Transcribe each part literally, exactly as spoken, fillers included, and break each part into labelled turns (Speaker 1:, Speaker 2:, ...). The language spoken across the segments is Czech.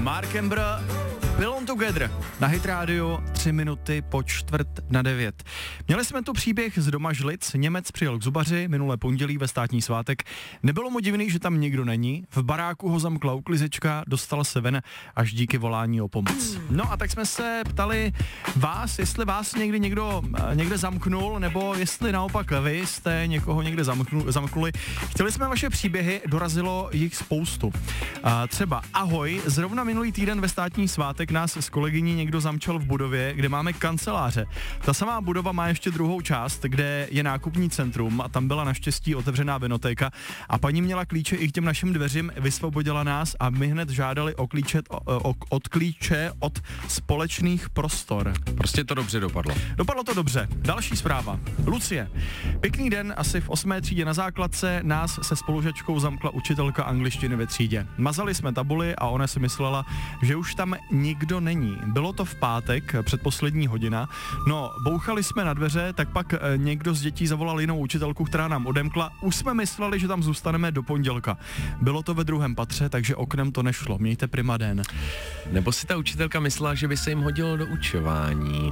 Speaker 1: Mark Ember, Belong Together na Hit Radio, tři minuty po čtvrt na devět. Měli jsme tu příběh z Domažlic, Němec přijel k zubaři minulé pondělí ve státní svátek. Nebylo mu divný, že tam nikdo není, v baráku ho zamkla uklizečka, dostal se ven až díky volání o pomoc. No a tak jsme se ptali vás, jestli vás někdy někdo někde zamknul, nebo jestli naopak vy jste někoho někde zamknul, zamknuli. Chtěli jsme vaše příběhy, dorazilo jich spoustu. A třeba ahoj, zrovna minulý týden ve státní svátek nás s kolegyní někdo zamčel v budově, kde máme kanceláře. Ta samá budova má ještě druhou část, kde je nákupní centrum a tam byla naštěstí otevřená vinotéka a paní měla klíče i k těm našim dveřím, vysvobodila nás a my hned žádali o klíče, o, o, od klíče od společných prostor.
Speaker 2: Prostě to dobře dopadlo.
Speaker 1: Dopadlo to dobře. Další zpráva. Lucie. Pěkný den, asi v osmé třídě na základce nás se spolužačkou zamkla učitelka angličtiny ve třídě. Mazali jsme tabuli a ona si myslela, že už tam nikdo není. Bylo to v pátek, předposlední hodina. No, bouchali jsme na dveře, tak pak někdo z dětí zavolal jinou učitelku, která nám odemkla. Už jsme mysleli, že tam zůstaneme do pondělka. Bylo to ve druhém patře, takže oknem to nešlo. Mějte prima den.
Speaker 2: Nebo si ta učitelka myslela, že by se jim hodilo do učování.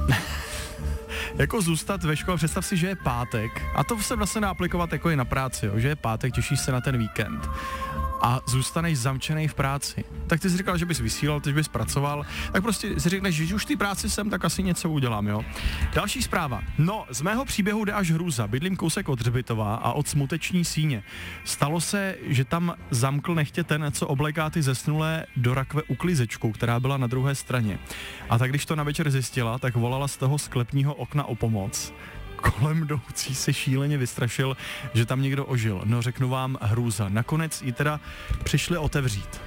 Speaker 1: Jako zůstat ve škole, představ si, že je pátek, a to se vlastně dá aplikovat jako i na práci, jo, že je pátek, těšíš se na ten víkend a zůstaneš zamčený v práci. Tak ty jsi říkal, že bys vysílal, teď bys pracoval, tak prostě si řekneš, že už ty práci jsem, tak asi něco udělám, jo. Další zpráva. No, z mého příběhu jde až hrůza. Bydlím kousek od Hřbitova a od Smuteční síně. Stalo se, že tam zamkl nechtě ten, co obléká ty zesnulé do rakve uklizečkou, která byla na druhé straně. A tak když to na večer zjistila, tak volala z toho sklepního okna o pomoc. Kolem jdoucí se šíleně vystrašil, že tam někdo ožil. No, řeknu vám, hrůza. Nakonec ji teda přišli otevřít.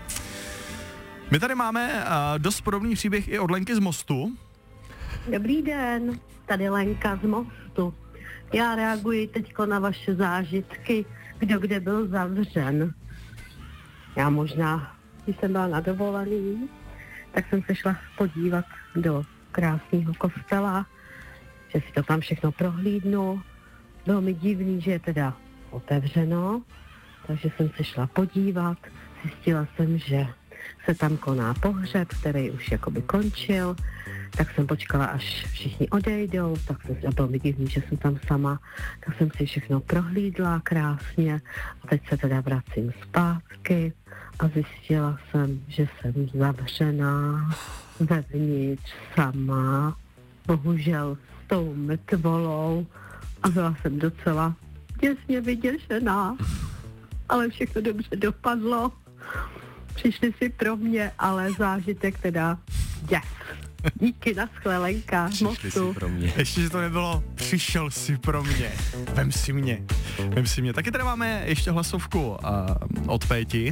Speaker 1: My tady máme uh, dost podobný příběh i od Lenky z Mostu.
Speaker 3: Dobrý den, tady Lenka z Mostu. Já reaguji teďko na vaše zážitky, kdo kde byl zavřen. Já možná, když jsem byla na dovolený, tak jsem se šla podívat do krásného kostela, že si to tam všechno prohlídnu. Bylo mi divný, že je teda otevřeno, takže jsem se šla podívat. Zjistila jsem, že se tam koná pohřeb, který už jakoby končil, tak jsem počkala, až všichni odejdou, tak jsem, a bylo mi divný, že jsem tam sama, tak jsem si všechno prohlídla krásně a teď se teda vracím zpátky a zjistila jsem, že jsem zavřená zevnitř sama, bohužel s tou mrtvolou a byla jsem docela těsně vyděšená, ale všechno dobře dopadlo. Přišli si pro mě, ale zážitek teda yes. Díky, naschle, Lenka.
Speaker 2: Přišli si pro mě.
Speaker 1: Ještě, že to nebylo, přišel si pro mě. Vem si mě. Vem si mě. Taky tady máme ještě hlasovku uh, od Péti.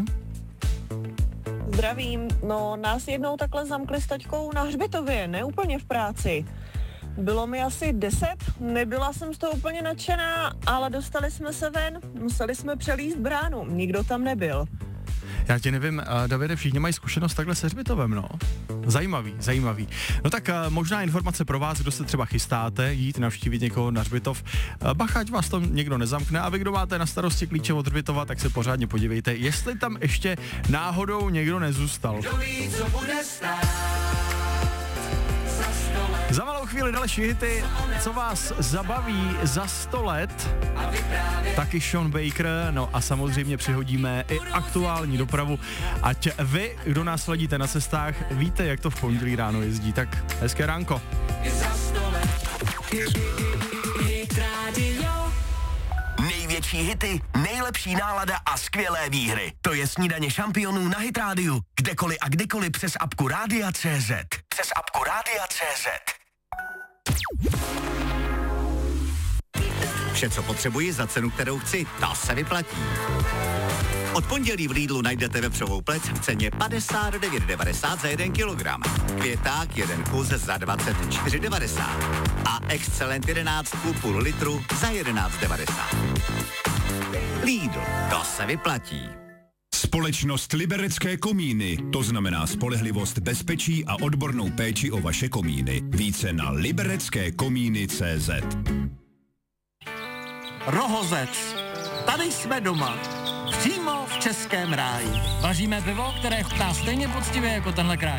Speaker 4: Zdravím, no nás jednou takhle zamkli s taťkou na hřbitově, ne úplně v práci. Bylo mi asi deset, nebyla jsem z toho úplně nadšená, ale dostali jsme se ven, museli jsme přelízt bránu, nikdo tam nebyl.
Speaker 1: Já ti nevím, uh, Davide, všichni mají zkušenost takhle se hřbitovem, no. Zajímavý, zajímavý. No tak uh, možná informace pro vás, kdo se třeba chystáte jít navštívit někoho na hřbitov. Uh, bacha, ať vás to někdo nezamkne, a vy, kdo máte na starosti klíče od hřbitova, tak se pořádně podívejte, jestli tam ještě náhodou někdo nezůstal.
Speaker 5: Kdo ví, co bude stát.
Speaker 1: Za malou chvíli další hity, co vás zabaví za sto let, taky Sean Baker, no a samozřejmě přihodíme i aktuální dopravu, ať vy, kdo nás sledíte na cestách, víte, jak to v pondělí ráno jezdí, tak hezké ránko.
Speaker 5: Největší hity, nejlepší nálada a skvělé výhry. To je Snídaně šampionů na Hit Rádiu. Kdekoliv a kdykoliv přes apku Rádia tečka cé zet. Přes apku Rádia tečka cé zet.
Speaker 6: Vše, co potřebuji za cenu, kterou chci, to se vyplatí. Od pondělí v Lidlu najdete vepřovou plec v ceně padesát devět devadesát za jeden kilogram. Květák jeden kus za dvacet čtyři devadesát. A Excellent jedenáct půl litru za jedenáct devadesát. Lidl, to se vyplatí.
Speaker 7: Společnost Liberecké komíny, to znamená spolehlivost, bezpečí a odbornou péči o vaše komíny. Více na liberecké komíny tečka cé zet.
Speaker 8: Rohozec. Tady jsme doma. Přímo v v českém ráji.
Speaker 9: Vaříme pivo, které chutná stejně poctivě jako tenhle kráj.